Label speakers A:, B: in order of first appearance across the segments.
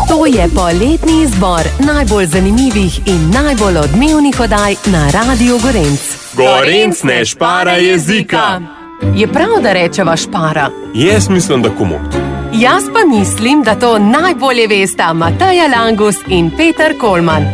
A: To je poletni izbor najbolj zanimivih in najbolj odmevnih oddaj na Radiu Gorenc.
B: Gorenc ne špara jezika.
A: Je prav, da rečeva špara?
B: Jaz mislim, da komot.
A: Jaz pa mislim, da to najbolje vesta Mateja Langus in Peter Kolman.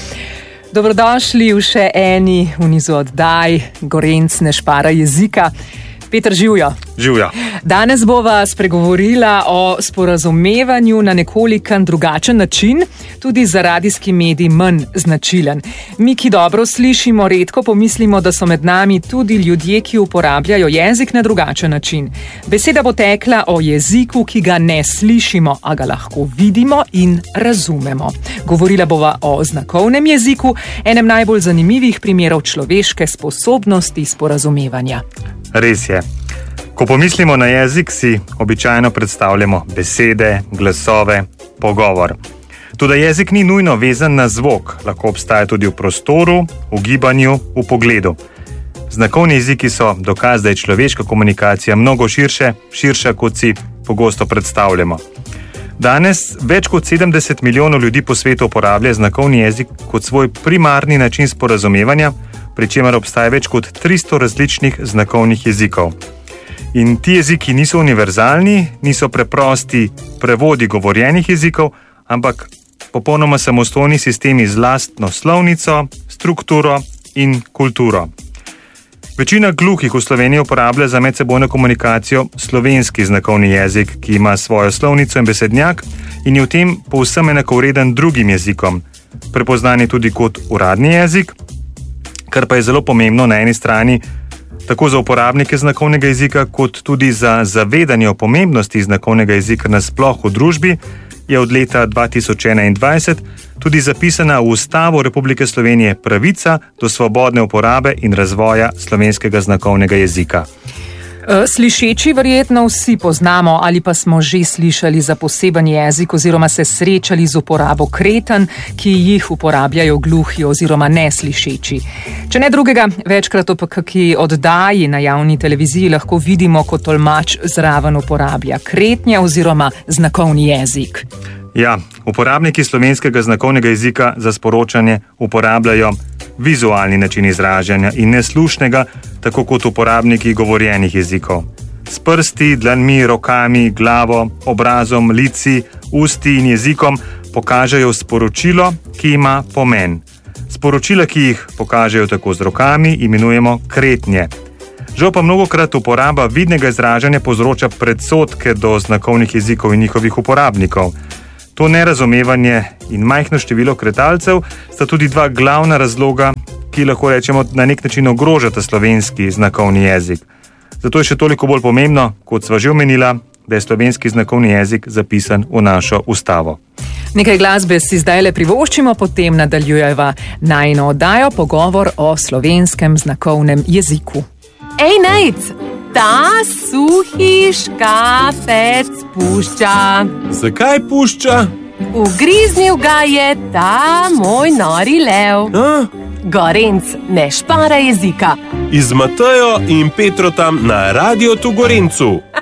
C: Dobrodošli v še eni v nizu oddaj Gorenc ne špara jezika. Peter, živjo.
B: Živjo.
C: Danes bova spregovorila o sporazumevanju na nekoliko drugačen način, tudi za radijski medij manj značilen. Mi, ki dobro slišimo, redko pomislimo, da so med nami tudi ljudje, ki uporabljajo jezik na drugačen način. Beseda bo tekla o jeziku, ki ga ne slišimo, a ga lahko vidimo in razumemo. Govorila bova o znakovnem jeziku, enem najbolj zanimivih primerov človeške sposobnosti sporazumevanja.
D: Res je. Ko pomislimo na jezik, si običajno predstavljamo besede, glasove, pogovor. Toda jezik ni nujno vezan na zvok, lahko obstaja tudi v prostoru, v gibanju, v pogledu. Znakovni jeziki so dokaz, da je človeška komunikacija mnogo širša, kot si pogosto predstavljamo. Danes več kot 70 milijonov ljudi po svetu uporablja znakovni jezik kot svoj primarni način sporazumevanja, pri čemer obstaja več kot 300 različnih znakovnih jezikov. In ti jeziki niso univerzalni, niso preprosti prevodi govorjenih jezikov, ampak popolnoma samostojni sistemi z lastno slovnico, strukturo in kulturo. Večina gluhih v Sloveniji uporablja za medsebojno komunikacijo slovenski znakovni jezik, ki ima svojo slovnico in besednjak in je v tem povsem enakovreden drugim jezikom. Prepoznan je tudi kot uradni jezik, kar pa je zelo pomembno na eni strani tako za uporabnike znakovnega jezika, kot tudi za zavedanje o pomembnosti znakovnega jezika nasploh v družbi, je od leta 2021 tudi zapisana v Ustavo Republike Slovenije pravica do svobodne uporabe in razvoja slovenskega znakovnega jezika.
C: Slišeči verjetno vsi poznamo ali pa smo že slišali za poseben jezik oziroma se srečali z uporabo kretanj, ki jih uporabljajo gluhi oziroma neslišeči. Če ne drugega, večkrat ob kakšni oddaji na javni televiziji lahko vidimo, kot tolmač zraven uporablja kretnje oziroma znakovni jezik.
D: Ja, uporabniki slovenskega znakovnega jezika za sporočanje uporabljajo vizualni način izražanja in neslušnega, tako kot uporabniki govorjenih jezikov. S prsti, dlanmi, rokami, glavo, obrazom, lici, usti in jezikom pokažejo sporočilo, ki ima pomen. Sporočila, ki jih pokažejo tako z rokami, imenujemo kretnje. Žal pa mnogokrat uporaba vidnega izražanja povzroča predsodke do znakovnih jezikov in njihovih uporabnikov. To nerazumevanje in majhno število kretalcev sta tudi dva glavna razloga, ki lahko rečemo na nek način ogrožata slovenski znakovni jezik. Zato je še toliko bolj pomembno, kot sva že omenila, da je slovenski znakovni jezik zapisan v našo ustavo.
C: Nekaj glasbe si zdaj le privoščimo, potem nadaljujeva najino oddajo pogovor o slovenskem znakovnem jeziku.
A: Ej, Nejc! Ta suhi škafec pušča.
B: Zakaj pušča?
A: Ugriznil ga je ta moj nori lev. Gorenc ne špara jezika.
B: Z Matejo in Petro tam na Radiu Gorencu.